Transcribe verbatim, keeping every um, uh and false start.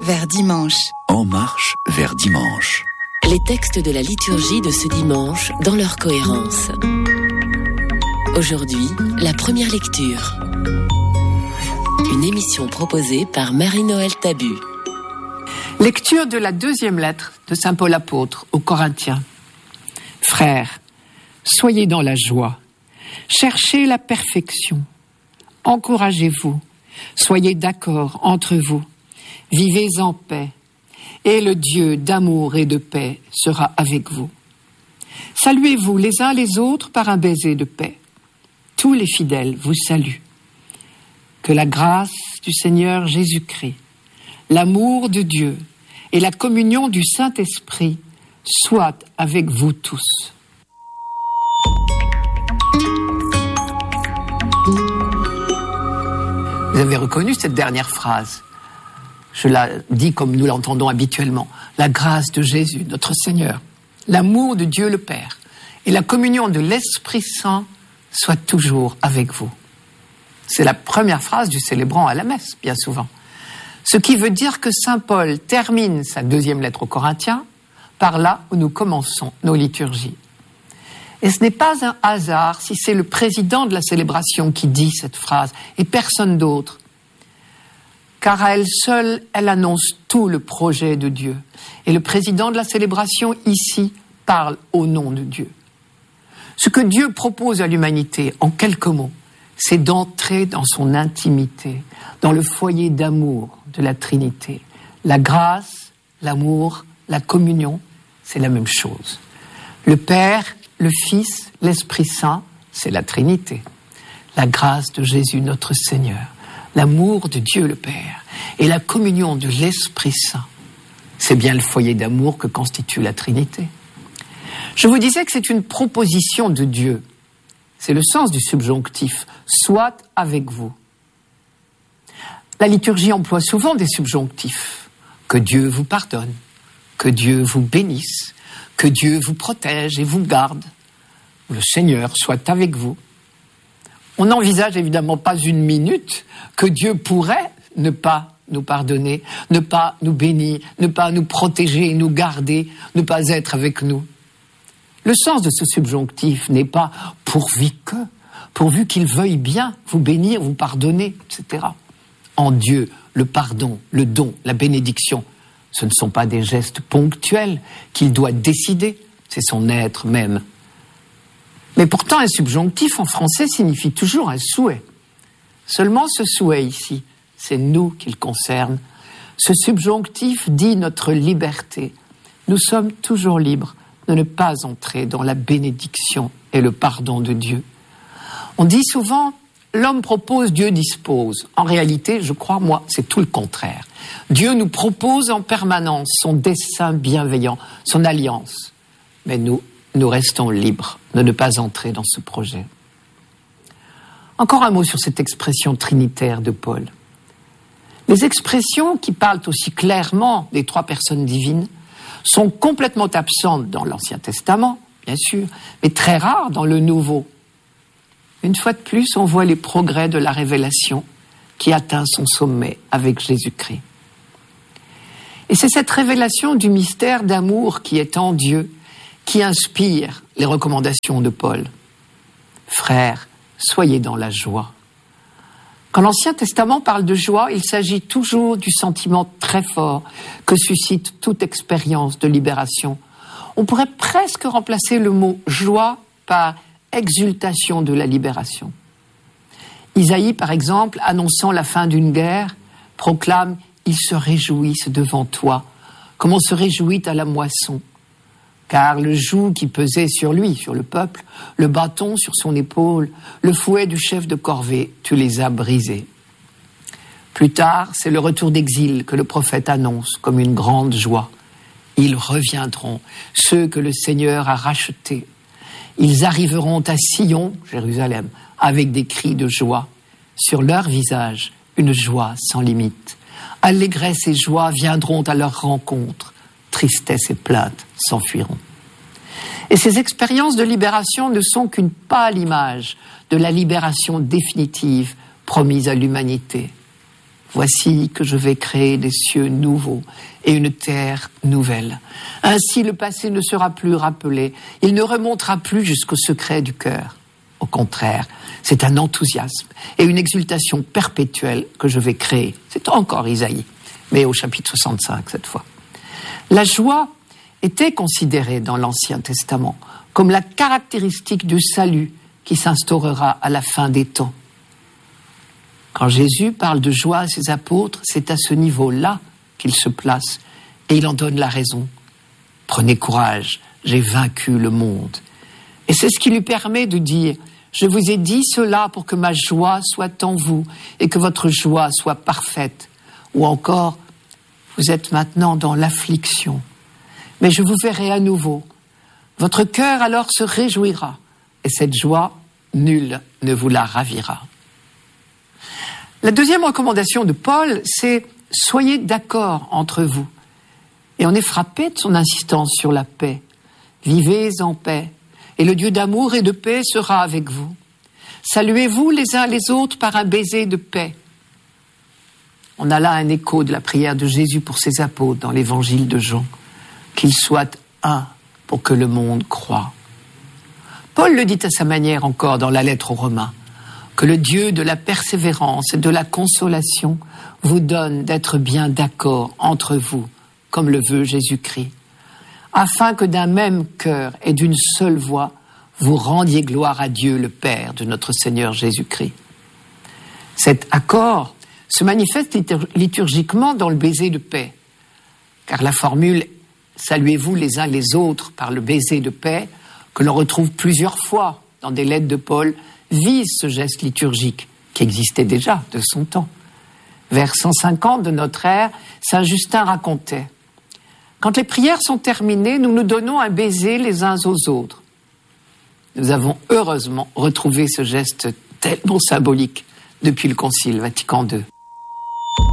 vers dimanche. En marche vers dimanche. Les textes de la liturgie de ce dimanche dans leur cohérence. Aujourd'hui, la première lecture. Une émission proposée par Marie-Noël Tabu. Lecture de la deuxième lettre de saint Paul apôtre aux Corinthiens. Frères, soyez dans la joie, cherchez la perfection, encouragez-vous, soyez d'accord entre vous, vivez en paix, et le Dieu d'amour et de paix sera avec vous. Saluez-vous les uns les autres par un baiser de paix. Tous les fidèles vous saluent. Que la grâce du Seigneur Jésus-Christ, l'amour de Dieu et la communion du Saint-Esprit soient avec vous tous. Vous avez reconnu cette dernière phrase. Je la dis comme nous l'entendons habituellement. La grâce de Jésus, notre Seigneur, l'amour de Dieu le Père et la communion de l'Esprit Saint soient toujours avec vous. C'est la première phrase du célébrant à la messe, bien souvent. Ce qui veut dire que saint Paul termine sa deuxième lettre aux Corinthiens par là où nous commençons nos liturgies. Et ce n'est pas un hasard si c'est le président de la célébration qui dit cette phrase et personne d'autre. Car à elle seule, elle annonce tout le projet de Dieu. Et le président de la célébration ici parle au nom de Dieu. Ce que Dieu propose à l'humanité, en quelques mots, c'est d'entrer dans son intimité, dans le foyer d'amour de la Trinité. La grâce, l'amour, la communion, c'est la même chose. Le Père, le Fils, l'Esprit Saint, c'est la Trinité. La grâce de Jésus notre Seigneur, l'amour de Dieu le Père et la communion de l'Esprit Saint, c'est bien le foyer d'amour que constitue la Trinité. Je vous disais que c'est une proposition de Dieu. C'est le sens du subjonctif, soit avec vous. La liturgie emploie souvent des subjonctifs. Que Dieu vous pardonne, que Dieu vous bénisse, que Dieu vous protège et vous garde. Le Seigneur soit avec vous. On n'envisage évidemment pas une minute que Dieu pourrait ne pas nous pardonner, ne pas nous bénir, ne pas nous protéger, nous garder, ne pas être avec nous. Le sens de ce subjonctif n'est pas « pourvu que », pourvu qu'il veuille bien vous bénir, vous pardonner, et cetera. En Dieu, le pardon, le don, la bénédiction, ce ne sont pas des gestes ponctuels qu'il doit décider, c'est son être même. Mais pourtant, un subjonctif en français signifie toujours un souhait. Seulement ce souhait ici, c'est nous qu'il concerne. Ce subjonctif dit notre liberté. Nous sommes toujours libres de ne pas entrer dans la bénédiction et le pardon de Dieu. On dit souvent, l'homme propose, Dieu dispose. En réalité, je crois, moi, c'est tout le contraire. Dieu nous propose en permanence son dessein bienveillant, son alliance. Mais nous, nous restons libres de ne pas entrer dans ce projet. Encore un mot sur cette expression trinitaire de Paul. Les expressions qui parlent aussi clairement des trois personnes divines sont complètement absentes dans l'Ancien Testament, bien sûr, mais très rares dans le Nouveau. Une fois de plus, on voit les progrès de la révélation qui atteint son sommet avec Jésus-Christ. Et c'est cette révélation du mystère d'amour qui est en Dieu qui inspire les recommandations de Paul. Frères, soyez dans la joie. Quand l'Ancien Testament parle de joie, il s'agit toujours du sentiment très fort que suscite toute expérience de libération. On pourrait presque remplacer le mot joie par exultation de la libération. Isaïe, par exemple, annonçant la fin d'une guerre, proclame « Ils se réjouissent devant toi, comme on se réjouit à la moisson. » Car le joug qui pesait sur lui, sur le peuple, le bâton sur son épaule, le fouet du chef de corvée, tu les as brisés. Plus tard, c'est le retour d'exil que le prophète annonce comme une grande joie. Ils reviendront, ceux que le Seigneur a rachetés. Ils arriveront à Sion, Jérusalem, avec des cris de joie. Sur leur visage, une joie sans limite. Allégresse et joie viendront à leur rencontre. Tristesse et plainte s'enfuiront. Et ces expériences de libération ne sont qu'une pâle image de la libération définitive promise à l'humanité. Voici que je vais créer des cieux nouveaux et une terre nouvelle. Ainsi, le passé ne sera plus rappelé. Il ne remontera plus jusqu'au secret du cœur. Au contraire, c'est un enthousiasme et une exultation perpétuelle que je vais créer. C'est encore Isaïe, mais au chapitre soixante-cinq cette fois. La joie était considérée dans l'Ancien Testament comme la caractéristique du salut qui s'instaurera à la fin des temps. Quand Jésus parle de joie à ses apôtres, c'est à ce niveau-là qu'il se place et il en donne la raison. Prenez courage, j'ai vaincu le monde. Et c'est ce qui lui permet de dire « Je vous ai dit cela pour que ma joie soit en vous et que votre joie soit parfaite. » Ou encore « Vous êtes maintenant dans l'affliction, mais je vous verrai à nouveau. Votre cœur alors se réjouira et cette joie, nul ne vous la ravira. » La deuxième recommandation de Paul, c'est « Soyez d'accord entre vous ». Et on est frappé de son insistance sur la paix. « Vivez en paix, et le Dieu d'amour et de paix sera avec vous. Saluez-vous les uns les autres par un baiser de paix. » On a là un écho de la prière de Jésus pour ses apôtres dans l'évangile de Jean. « Qu'ils soient un pour que le monde croie. » Paul le dit à sa manière encore dans la lettre aux Romains. Que le Dieu de la persévérance et de la consolation vous donne d'être bien d'accord entre vous, comme le veut Jésus-Christ, afin que d'un même cœur et d'une seule voix, vous rendiez gloire à Dieu le Père de notre Seigneur Jésus-Christ. Cet accord se manifeste liturgiquement dans le baiser de paix, car la formule « saluez-vous les uns les autres par le baiser de paix » que l'on retrouve plusieurs fois dans des lettres de Paul, vise ce geste liturgique qui existait déjà de son temps. Vers cent cinquante de notre ère, saint Justin racontait « Quand les prières sont terminées, nous nous donnons un baiser les uns aux autres. » Nous avons heureusement retrouvé ce geste tellement symbolique depuis le Concile Vatican deux.